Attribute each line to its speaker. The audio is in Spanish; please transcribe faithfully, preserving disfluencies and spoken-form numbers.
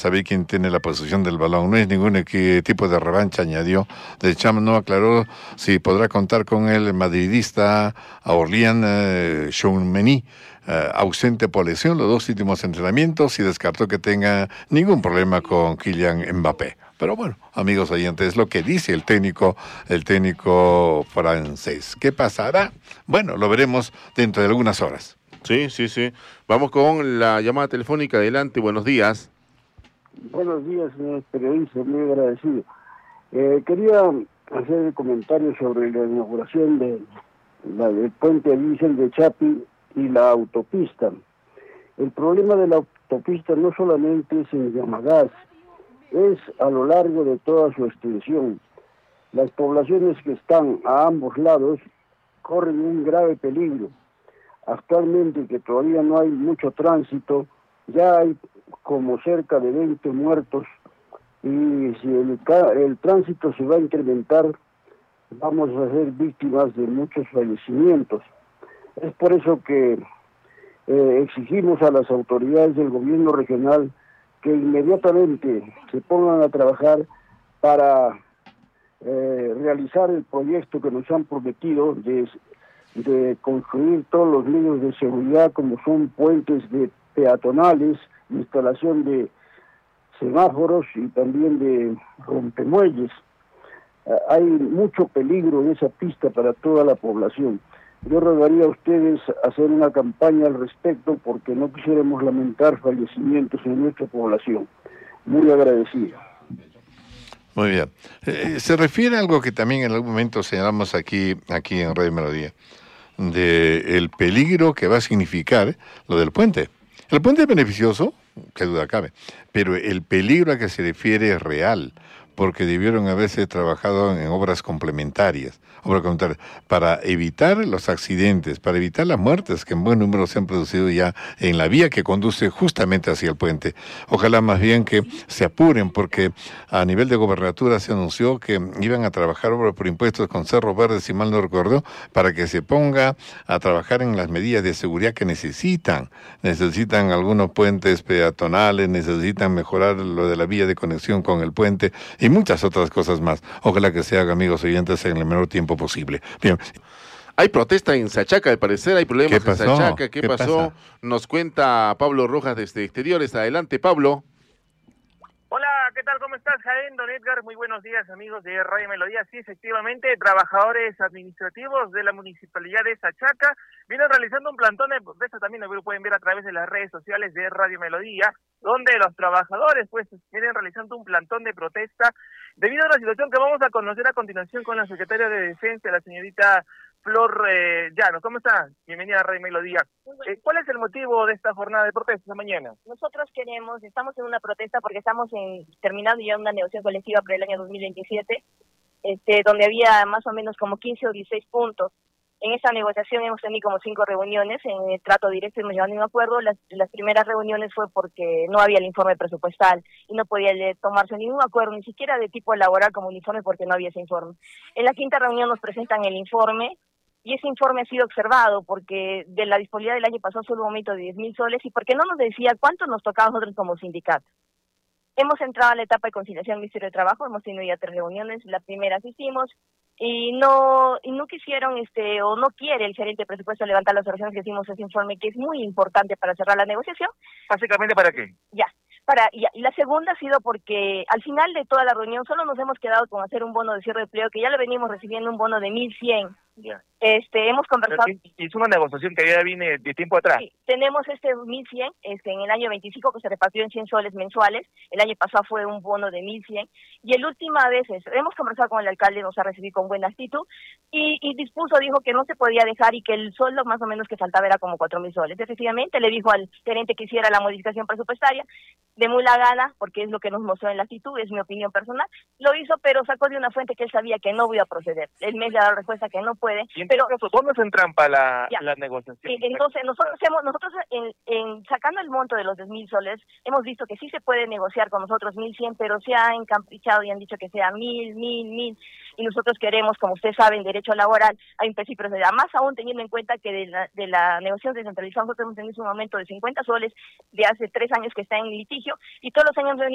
Speaker 1: saber quién tiene la posesión del balón. No es ningún equi- tipo de revancha, añadió. De Cham no aclaró si podrá contar con el madridista Aurélien eh, Tchouaméni, eh, ausente por lesión los dos últimos entrenamientos, y descartó que tenga ningún problema con Kylian Mbappé. Pero bueno, amigos oyentes, es lo que dice el técnico, el técnico francés. ¿Qué pasará? Bueno, lo veremos dentro de algunas horas.
Speaker 2: Sí, sí, sí. Vamos con la llamada telefónica. Adelante, buenos días.
Speaker 3: Buenos días, señor periodista, muy agradecido. Eh, quería hacer el comentario sobre la inauguración de, la, del puente Vicente de Chapi y la autopista. El problema de la autopista no solamente es en Yamagás, es a lo largo de toda su extensión. Las poblaciones que están a ambos lados corren un grave peligro. Actualmente, que todavía no hay mucho tránsito, ya hay como cerca de veinte muertos, y si el, el tránsito se va a incrementar, vamos a ser víctimas de muchos fallecimientos. Es por eso que eh, exigimos a las autoridades del gobierno regional que inmediatamente se pongan a trabajar para eh, realizar el proyecto que nos han prometido de, de construir todos los medios de seguridad, como son puentes de peatonales, instalación de semáforos y también de rompemuelles. Uh, hay mucho peligro en esa pista para toda la población. Yo rogaría a ustedes hacer una campaña al respecto, porque no quisiéramos lamentar fallecimientos en nuestra población. Muy agradecido.
Speaker 1: Muy bien. Eh, se refiere a algo que también en algún momento señalamos aquí, aquí en Radio Melodía, de el peligro que va a significar lo del puente. El puente es beneficioso, qué duda cabe, pero el peligro a que se refiere es real, porque debieron haberse trabajado en obras complementarias, obras complementarias, para evitar los accidentes, para evitar las muertes que en buen número se han producido ya en la vía que conduce justamente hacia el puente. Ojalá más bien que se apuren, porque a nivel de gobernatura se anunció que iban a trabajar obras por impuestos con Cerro Verde, si mal no recuerdo, para que se ponga a trabajar en las medidas de seguridad que necesitan. Necesitan algunos puentes peatonales, necesitan mejorar lo de la vía de conexión con el puente, y muchas otras cosas más. Ojalá que se haga, amigos oyentes, en el menor tiempo posible. Bien.
Speaker 2: Hay protesta en Sachaca, al parecer, hay problemas
Speaker 1: ¿Qué pasó?
Speaker 2: en Sachaca. ¿Qué,
Speaker 1: ¿Qué
Speaker 2: pasó?
Speaker 1: pasa?
Speaker 2: Nos cuenta Pablo Rojas desde Exteriores. Adelante, Pablo.
Speaker 4: Hola, ¿qué tal? ¿Cómo estás, Jaén, don Edgar? Muy buenos días, amigos de Radio Melodía. Sí, efectivamente, trabajadores administrativos de la Municipalidad de Sachaca vienen realizando un plantón de protesta, también lo pueden ver a través de las redes sociales de Radio Melodía, donde los trabajadores pues vienen realizando un plantón de protesta debido a una situación que vamos a conocer a continuación con la secretaria de Defensa, la señorita Flor eh, Llano. ¿Cómo está? Bienvenida a Radio Melodía. Eh, ¿Cuál es el motivo de esta jornada de protesta esta mañana?
Speaker 5: Nosotros queremos, estamos en una protesta porque estamos en, terminando ya una negociación colectiva para el año dos mil veintisiete, este, donde había más o menos como quince o dieciséis puntos. En esa negociación hemos tenido como cinco reuniones, en el trato directo hemos llegado a un acuerdo. Las, las primeras reuniones fue porque no había el informe presupuestal y no podía tomarse ningún acuerdo, ni siquiera de tipo laboral como un informe, porque no había ese informe. En la quinta reunión nos presentan el informe, y ese informe ha sido observado porque de la disponibilidad del año pasó solo un aumento de diez mil soles, y porque no nos decía cuánto nos tocaba a nosotros como sindicato. Hemos entrado a la etapa de conciliación del Ministerio de Trabajo, hemos tenido ya tres reuniones, la primera asistimos, y no y no quisieron, este o no quiere el gerente de presupuesto levantar las oraciones que hicimos ese informe, que es muy importante para cerrar la negociación.
Speaker 4: ¿Básicamente para qué?
Speaker 5: Ya. Para, y, y la segunda ha sido porque al final de toda la reunión solo nos hemos quedado con hacer un bono de cierre de empleo, que ya lo venimos recibiendo, un bono de mil cien.
Speaker 4: Ya.
Speaker 5: Este, hemos conversado.
Speaker 4: Es una negociación que ya viene de tiempo atrás.
Speaker 5: Sí, tenemos este mil cien, este, en el año veinticinco, que se repartió en cien soles mensuales. El año pasado fue un bono de mil cien. Y el última vez es, hemos conversado con el alcalde, nos ha recibido con buena actitud, y, y dispuso, dijo que no se podía dejar y que el sueldo más o menos que faltaba era como cuatro mil soles. Efectivamente, le dijo al gerente que hiciera la modificación presupuestaria, de muy la gana, porque es lo que nos mostró en la actitud, es mi opinión personal. Lo hizo, pero sacó de una fuente que él sabía que no voy a proceder. Él me ha dado respuesta que no puede.
Speaker 4: Y en
Speaker 5: pero
Speaker 4: todo caso, ¿dónde se entrampa la,
Speaker 5: ya,
Speaker 4: la negociación?
Speaker 5: Sí, entonces nosotros hemos, nosotros en, en sacando el monto de los dos mil soles, hemos visto que sí se puede negociar con nosotros mil cien, pero se han encaprichado y han dicho que sea mil, mil, mil, y nosotros queremos, como ustedes saben, derecho laboral, hay un principio de más aún teniendo en cuenta que de la, de la negociación descentralizada nosotros hemos tenido un aumento de cincuenta soles de hace tres años que está en litigio, y todos los años